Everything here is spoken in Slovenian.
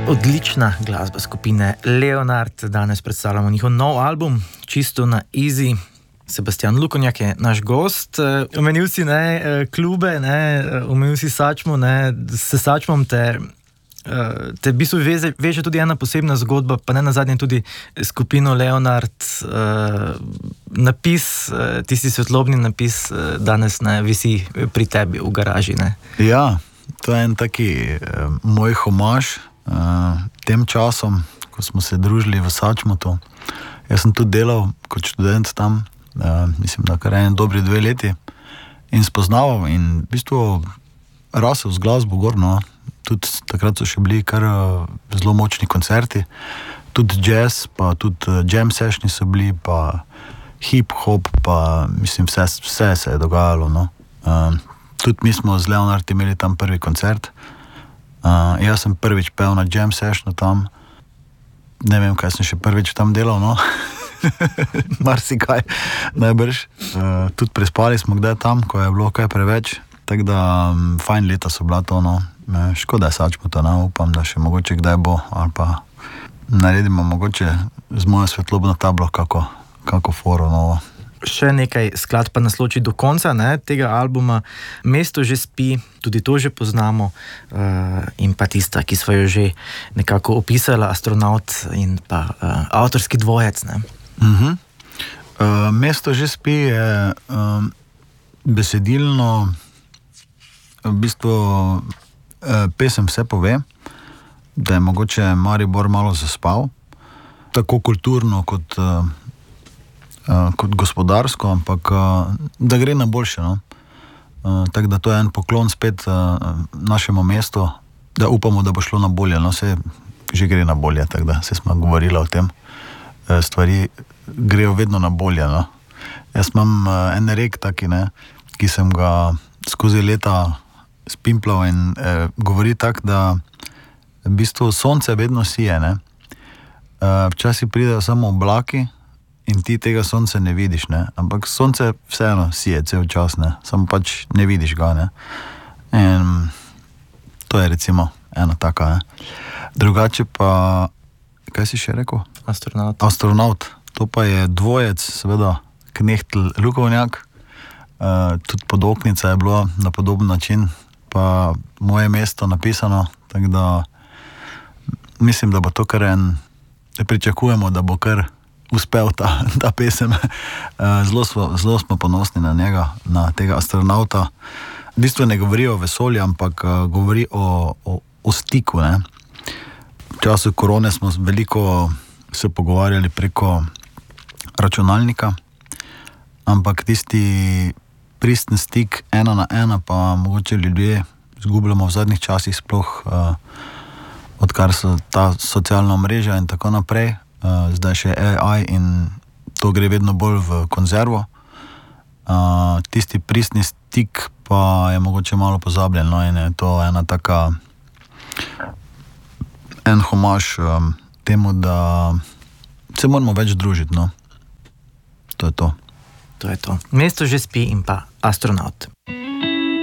Odlična glasba skupine Leonard. Danes predstavljamo njihov nov album, čisto na easy. Sebastian Lukonjak je naš gost. Omenil si klube, omenil si Sačmo, s Sačmom te v bistvu veže tudi ena posebna zgodba, pa ne nazadnje tudi skupino Leonard. Napis, tisti svetlobni napis danes visi pri tebi v garaži. Ja, to je en taki moj homaž tem časom, ko smo se družili v Sačmotu. Jaz sem tudi delal kot študent tam, mislim, da kar en dobri 2 leti in spoznaval in v bistvu rasel z glasbo gor, no. Tudi takrat so še bili kar zelo močni koncerti, tudi jazz, pa tudi jam sessioni so bili, pa hip-hop, pa mislim, vse se je dogajalo, no. Tudi mi smo z Leonard imeli tam prvi koncert. Jaz sem prvič pel na jam sessionu tam. Ne vem, kaj sem še prvič tam delal, no. Marsikaj, najbrž. Tudi prespali smo kdaj tam, ko je bilo kaj preveč. Tako da fajn leta so bila to, no. Škoda je Sačmota, no. Upam, da še mogoče kdaj bo, ali pa naredimo mogoče z mojo svetlobno tablo kako foro novo. Še nekaj skladb pa nas loči do konca tega albuma. Mesto že spi, tudi to že poznamo, in pa tista, ki sva jo že nekako opisala, Astronaut in pa avtorski dvojec. Mesto že spi je besedilno v bistvu pesem vse pove, da je mogoče Maribor malo zaspal, tako kulturno kot gospodarsko, ampak da gre na boljše, no. Tako da to je en poklon spet našemu mestu, da upamo, da bo šlo na bolje, no. Se že gre na bolje, tako da se smo govorili o tem. Stvari grejo vedno na bolje, no. Jaz imam en rek taki, ki sem ga skozi leta spimplal in govori tak, da v bistvu sonce vedno sije, Včasih pridejo samo oblaki in ti tega sonca ne vidiš, ampak sonce vseeno sije cel čas, samo pač ne vidiš ga, In to je recimo ena taka, Drugače pa, kaj si še rekel? Astronaut. To pa je dvojec, seveda, Knehtl Lukovnjak. Tudi Podoknica je bila na podoben način, pa Moje mesto napisano, tako da mislim, da bo to kar pričakujemo, da bo kar uspel ta pesem. Zelo smo ponosni na njega, na tega astronauta. V bistvu ne govori o vesolju, ampak govori o stiku, V času korone smo veliko se pogovarjali preko računalnika, ampak tisti pristen stik 1 na 1 pa mogoče ljudje izgubljamo v zadnjih časih, sploh odkar so ta socialna omrežja in tako naprej. Zdaj še AI in to gre vedno bolj v konzervo. Tisti pristni stik pa je mogoče malo pozabljen, in je to ena taka en homaž temu, da se moramo več družiti, To je to. To je to. Mesto že spi in pa Astronaut.